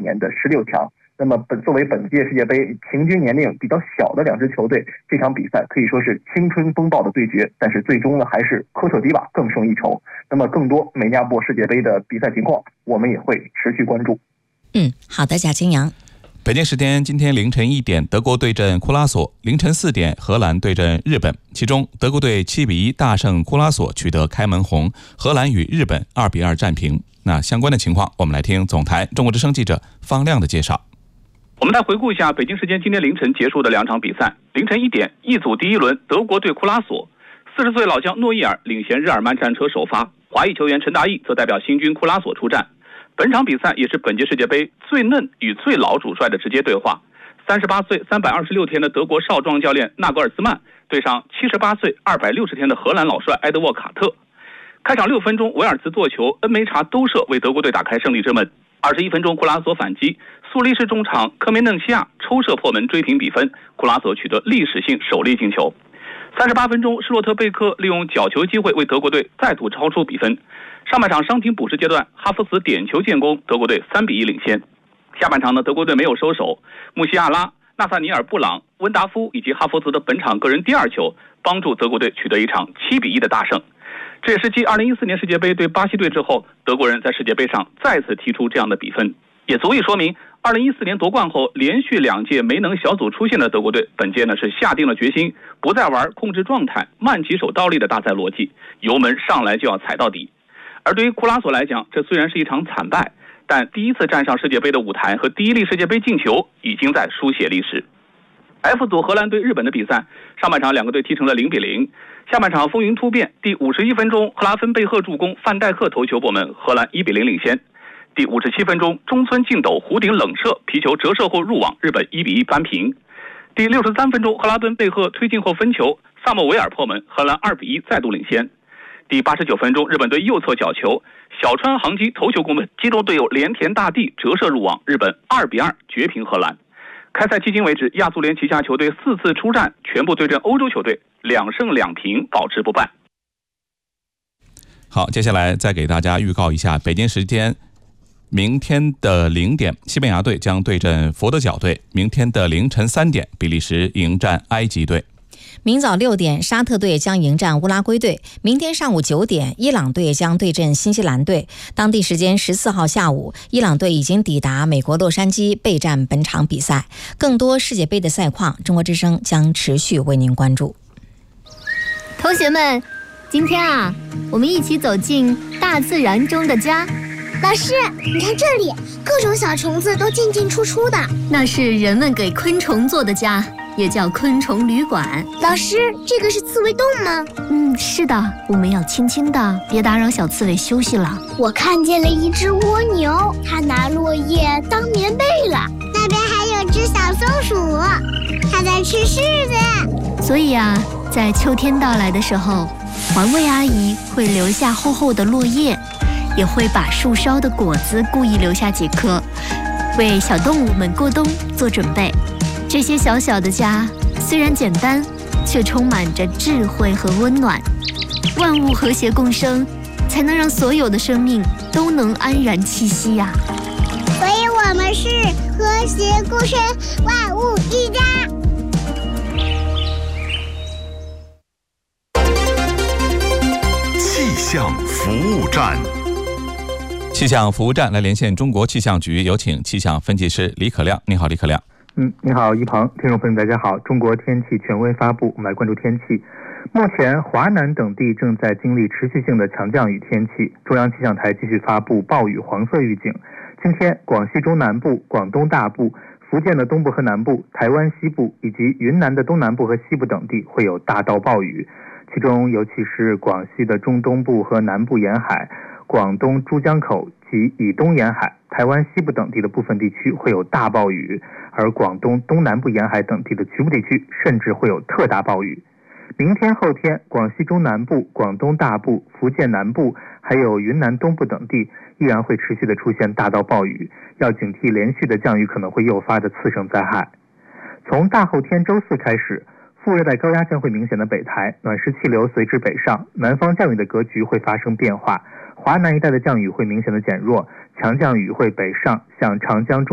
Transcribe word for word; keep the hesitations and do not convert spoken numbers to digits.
年的十六强。那么本作为本届世界杯平均年龄比较小的两支球队，这场比赛可以说是青春风暴的对决，但是最终呢还是科特迪瓦更胜一筹。那么更多美加波世界杯的比赛情况，我们也会持续关注。 嗯，好的，贾清扬。 北京时间今天凌晨一点，德国对阵库拉索；凌晨四点，荷兰对阵日本。其中，德国队七比一大胜库拉索，取得开门红；荷兰与日本二比二战平。那相关的情况，我们来听总台中国之声记者方亮的介绍。 我们来回顾一下北京时间今天凌晨结束的两场比赛。凌晨一点，一组第一轮，德国对库拉索，四十岁老将诺伊尔领衔日耳曼战车首发，华裔球员陈达义则代表新军库拉索出战。本场比赛也是本届世界杯最嫩与最老主帅的直接对话。三十八岁三百二十六天的德国少壮教练纳格尔斯曼对上七十八岁二百六十天的荷兰老帅埃德沃卡特。开场六分钟，维尔茨做球，恩梅查兜射为德国队打开胜利之门。二十一分钟，库拉索反击，苏黎世中场科梅嫩西亚抽射破门追平比分，库拉索取得历史性首粒进球。三十八分钟，施洛特贝克利用角球机会为德国队再度超出比分。上半场伤停补时阶段，哈弗茨点球建功，德国队三比一领先。下半场呢，德国队没有收手，穆西亚拉、纳萨尼尔布朗、温达夫以及哈弗茨的本场个人第二球，帮助德国队取得一场七比一的大胜。这也是继二零一四年世界杯对巴西队之后，德国人在世界杯上再次踢出这样的比分，也足以说明二零一四年夺冠后连续两届没能小组出线的德国队，本届呢是下定了决心，不再玩控制状态、慢几手倒立的大赛逻辑，油门上来就要踩到底。而对于库拉索来讲，这虽然是一场惨败，但第一次站上世界杯的舞台和第一粒世界杯进球已经在书写历史。F 组荷兰对日本的比赛，上半场两个队踢成了零比零，下半场风云突变，第五十一分钟，克拉芬贝赫助攻，范戴克头球破门，荷兰一比零领先。第五十七分钟，中村敬斗弧顶冷射，皮球折射后入网，日本一比一扳平。第六十三分钟，赫拉敦贝赫推进后分球，萨莫维尔破门，荷兰二比一再度领先。第八十九分钟，日本队右侧角球，小川航基头球攻门，击中队友连田大地折射入网，日本二比二绝平荷兰。开赛迄今为止，亚足联旗下球队四次出战，全部对阵欧洲球队，两胜两平，保持不败。 好，接下来再给大家预告一下北京时间明天的零点，西班牙队将对阵佛得角队；明天的凌晨三点，比利时迎战埃及队。 明早六点，沙特队将迎战乌拉圭队；明天上午九点，伊朗队将对阵新西兰队。当地时间十四号下午，伊朗队已经抵达美国洛杉矶备战本场比赛。更多世界杯的赛况，中国之声将持续为您关注。 同学们，今天啊，我们一起走进大自然中的家。 老师，你看这里，各种小虫子都进进出出的， 那是人们给昆虫做的家，也叫昆虫旅馆。 老师，这个是刺猬洞吗？ 嗯，是的，我们要轻轻的，别打扰小刺猬休息了。 我看见了一只蜗牛，它拿落叶当棉被了。那边还有只小松鼠，它在吃柿子。 所以啊，在秋天到来的时候，环卫阿姨会留下厚厚的落叶，也会把树梢的果子故意留下几颗，为小动物们过冬做准备。这些小小的家虽然简单，却充满着智慧和温暖。万物和谐共生，才能让所有的生命都能安然栖息呀、啊。 所以我们是和谐共生，万物一家。 气象服务站。 气象服务站来连线中国气象局，有请气象分析师李可亮。你好，李可亮。 嗯，你好，一鹏，听众朋友大家好。中国天气权威发布，我们来关注天气。目前华南等地正在经历持续性的强降雨天气，中央气象台继续发布暴雨黄色预警。今天广西中南部、广东大部、福建的东部和南部、台湾西部以及云南的东南部和西部等地会有大到暴雨，其中尤其是广西的中东部和南部沿海、广东珠江口及以东沿海、台湾西部等地的部分地区会有大暴雨，而广东东南部沿海等地的局部地区甚至会有特大暴雨。明天后天，广西中南部、广东大部、福建南部还有云南东部等地依然会持续的出现大到暴雨，要警惕连续的降雨可能会诱发的次生灾害。从大后天周四开始，副热带高压将会明显的北抬，暖湿气流随之北上，南方降雨的格局会发生变化，华南一带的降雨会明显的减弱，强降雨会北上，向长江中